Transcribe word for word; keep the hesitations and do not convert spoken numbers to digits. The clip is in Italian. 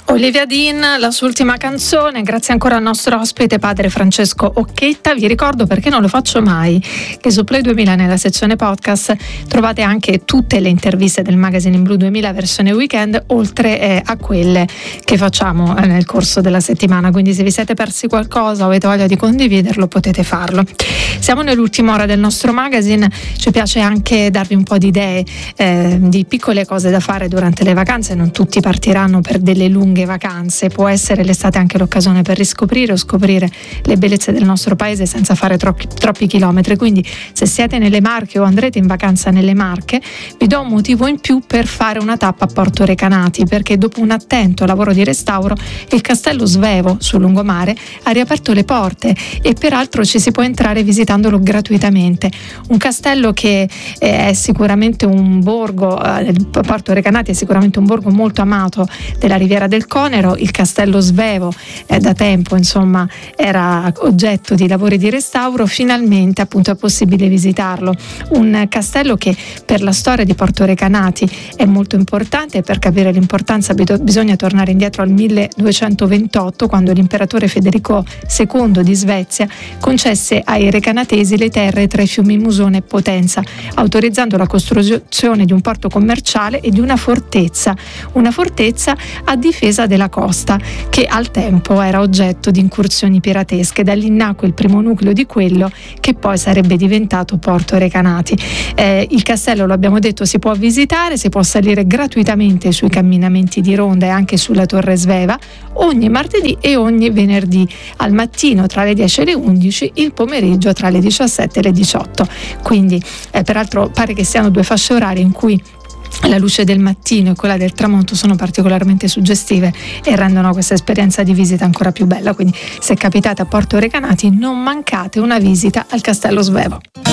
Olivia Dean, la sua ultima canzone, grazie ancora al nostro ospite padre Francesco Occhetta. Vi ricordo, perché non lo faccio mai, che su Play duemila nella sezione podcast trovate anche tutte le interviste del Magazine in Blu duemila versione weekend, oltre eh, a quelle che facciamo eh, nel corso della settimana, quindi se vi siete persi qualcosa o avete voglia di condividerlo potete farlo. Siamo nell'ultima ora del nostro magazine, ci piace anche darvi un po' di idee eh, di piccole cose da fare durante le vacanze. Non tutti partiranno per delle lunghe vacanze, può essere l'estate anche l'occasione per riscoprire o scoprire le bellezze del nostro paese senza fare troppi, troppi chilometri, quindi se siete nelle Marche o andrete in vacanza nelle Marche vi do un motivo in più per fare una tappa a Porto Recanati, perché dopo un attento lavoro di restauro il castello Svevo sul lungomare ha riaperto le porte e peraltro ci si può entrare visitandolo gratuitamente. Un castello che è sicuramente un borgo, eh, Porto Recanati è sicuramente un borgo molto amato della Riviera del Conero. Il castello Svevo eh, da tempo insomma era oggetto di lavori di restauro, finalmente appunto è possibile visitarlo. Un castello che per la storia di Porto Recanati è molto importante, e per capire l'importanza bisogna tornare indietro al milleduecentoventotto, quando l'imperatore Federico secondo di Svezia concesse ai recanatesi le terre tra i fiumi Musone e Potenza, autorizzando la costruzione di un porto commerciale e di una fortezza, una fortezza a difesa della costa che al tempo era oggetto di incursioni piratesche. Da lì nacque il primo nucleo di quello che poi sarebbe diventato Porto Recanati. Eh, il castello, lo abbiamo detto, si può visitare, si può salire gratuitamente sui camminamenti di ronda e anche sulla Torre Sveva ogni martedì e ogni venerdì, al mattino tra le dieci e le undici, il pomeriggio tra le diciassette e le diciotto. Quindi eh, peraltro pare che siano due fasce orarie in cui la luce del mattino e quella del tramonto sono particolarmente suggestive e rendono questa esperienza di visita ancora più bella. Quindi se capitate a Porto Recanati non mancate una visita al castello Svevo.